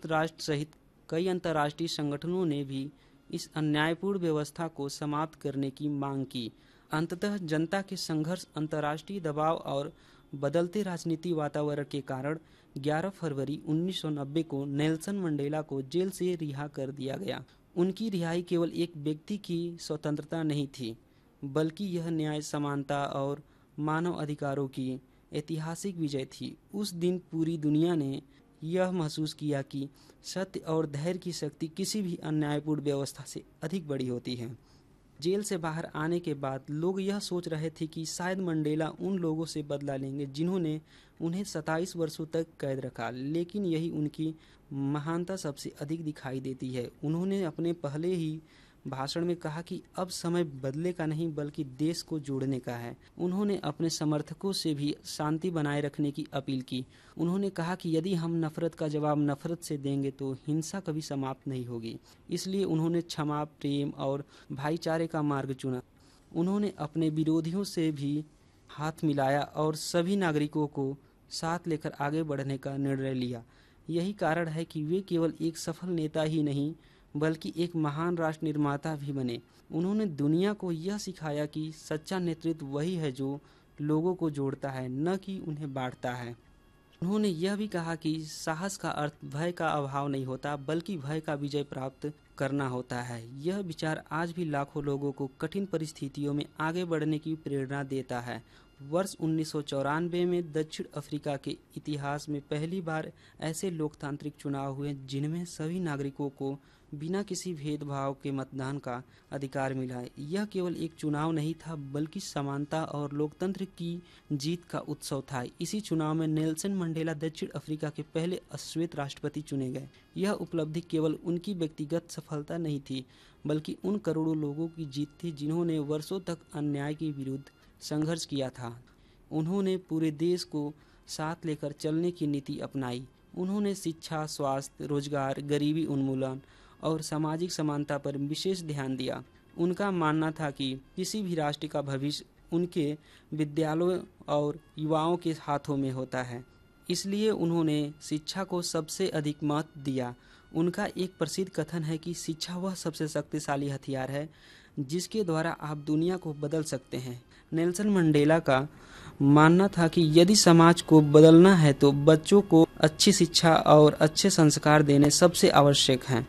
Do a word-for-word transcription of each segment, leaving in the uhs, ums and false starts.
संयुक्त राष्ट्र सहित कई अंतर्राष्ट्रीय संगठनों ने भी इस अन्यायपूर्ण व्यवस्था को समाप्त करने की मांग की। अंततः जनता के संघर्ष, अंतर्राष्ट्रीय दबाव और बदलते राजनीतिक वातावरण के कारण ग्यारह फरवरी उन्नीस सौ नब्बे को नेल्सन मंडेला को जेल से रिहा कर दिया गया। उनकी रिहाई केवल एक व्यक्ति की स्वतंत्रता नहीं थी, बल्कि यह न्याय, समानता और मानव अधिकारों की ऐतिहासिक विजय थी। उस दिन पूरी दुनिया ने यह महसूस किया कि सत्य और धैर्य की शक्ति किसी भी अन्यायपूर्ण व्यवस्था से अधिक बड़ी होती है। जेल से बाहर आने के बाद लोग यह सोच रहे थे कि शायद मंडेला उन लोगों से बदला लेंगे जिन्होंने उन्हें सत्ताईस वर्षों तक कैद रखा, लेकिन यही उनकी महानता सबसे अधिक दिखाई देती है। उन्होंने अपने पहले ही भाषण में कहा कि अब समय बदले का नहीं बल्कि देश को जोड़ने का है। उन्होंने अपने समर्थकों से भी शांति बनाए रखने की अपील की। उन्होंने कहा कि यदि हम नफरत का जवाब नफरत से देंगे तो हिंसा कभी समाप्त नहीं होगी। इसलिए उन्होंने क्षमा, प्रेम और भाईचारे का मार्ग चुना। उन्होंने अपने विरोधियों से भी हाथ मिलाया और सभी नागरिकों को साथ लेकर आगे बढ़ने का निर्णय लिया। यही कारण है कि वे केवल एक सफल नेता ही नहीं बल्कि एक महान राष्ट्र निर्माता भी बने। उन्होंने दुनिया को यह सिखाया कि सच्चा नेतृत्व वही है जो लोगों को जोड़ता है, न कि उन्हें बांटता है। उन्होंने यह भी कहा कि साहस का अर्थ भय का अभाव नहीं होता बल्कि भय का विजय प्राप्त करना होता है। यह विचार आज भी लाखों लोगों को कठिन परिस्थितियों में आगे बढ़ने की प्रेरणा देता है। वर्ष उन्नीस सौ चौरानवे में दक्षिण अफ्रीका के इतिहास में पहली बार ऐसे लोकतांत्रिक चुनाव हुए जिनमें सभी नागरिकों को बिना किसी भेदभाव के मतदान का अधिकार मिला। यह केवल एक चुनाव नहीं था बल्कि समानता और लोकतंत्र की जीत का उत्सव था। इसी चुनाव में नेल्सन मंडेला दक्षिण अफ्रीका के पहले अश्वेत राष्ट्रपति चुने गए। यह उपलब्धि केवल उनकी व्यक्तिगत सफलता नहीं थी बल्कि उन करोड़ों लोगों की जीत थी जिन्होंने वर्षों तक अन्याय के विरुद्ध संघर्ष किया था। उन्होंने पूरे देश को साथ लेकर चलने की नीति अपनाई। उन्होंने शिक्षा, स्वास्थ्य, रोजगार, गरीबी उन्मूलन और सामाजिक समानता पर विशेष ध्यान दिया। उनका मानना था कि किसी भी राष्ट्र का भविष्य उनके विद्यालयों और युवाओं के हाथों में होता है। इसलिए उन्होंने शिक्षा को सबसे अधिक महत्व दिया। उनका एक प्रसिद्ध कथन है कि शिक्षा वह सबसे शक्तिशाली हथियार है जिसके द्वारा आप दुनिया को बदल सकते हैं। नेल्सन मंडेला का मानना था कि यदि समाज को बदलना है तो बच्चों को अच्छी शिक्षा और अच्छे संस्कार देने सबसे आवश्यक हैं।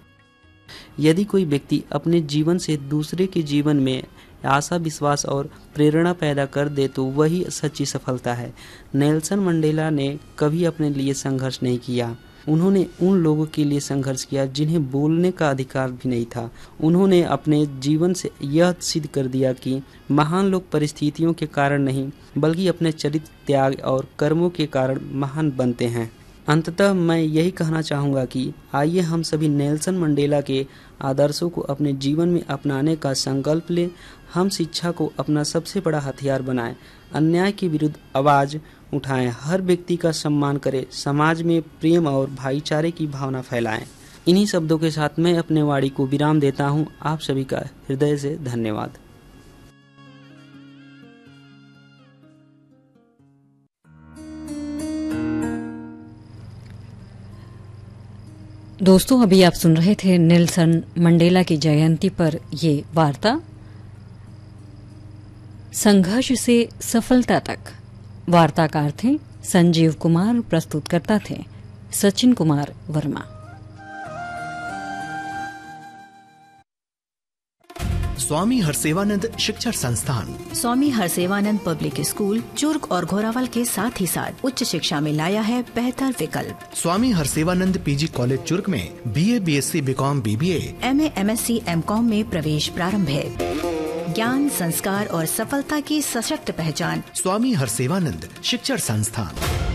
यदि कोई व्यक्ति अपने जीवन से दूसरे के जीवन में आशा, विश्वास और प्रेरणा पैदा कर दे तो वही सच्ची सफलता है। नेल्सन मंडेला ने कभी अपने लिए संघर्ष नहीं किया। उन्होंने उन लोगों के लिए संघर्ष किया जिन्हें बोलने का अधिकार भी नहीं था। उन्होंने अपने जीवन से यह सिद्ध कर दिया कि महान लोग परिस्थितियों के कारण नहीं बल्कि अपने चरित्र, त्याग और कर्मों के कारण महान बनते हैं। अंततः मैं यही कहना चाहूँगा कि आइए हम सभी नेल्सन मंडेला के आदर्शों को अपने जीवन में अपनाने का संकल्प लें। हम शिक्षा को अपना सबसे बड़ा हथियार बनाएं, अन्याय के विरुद्ध आवाज़ उठाएं, हर व्यक्ति का सम्मान करें, समाज में प्रेम और भाईचारे की भावना फैलाएं। इन्हीं शब्दों के साथ मैं अपने वाणी को विराम देता हूं। आप सभी का हृदय से धन्यवाद। दोस्तों, अभी आप सुन रहे थे नेल्सन मंडेला की जयंती पर ये वार्ता संघर्ष से सफलता तक। वार्ताकार थे संजीव कुमार, प्रस्तुतकर्ता थे सचिन कुमार वर्मा। स्वामी हरसेवानंद शिक्षण संस्थान, स्वामी हरसेवानंद पब्लिक स्कूल चुर्क और घोरावल के साथ ही साथ उच्च शिक्षा में लाया है बेहतर विकल्प। स्वामी हरसेवानंद पीजी कॉलेज चुर्क में BA, BSc, BCom, BBA, MA, MSc, MCom में प्रवेश प्रारंभ है। ज्ञान, संस्कार और सफलता की सशक्त पहचान स्वामी हरसेवानंद शिक्षण संस्थान।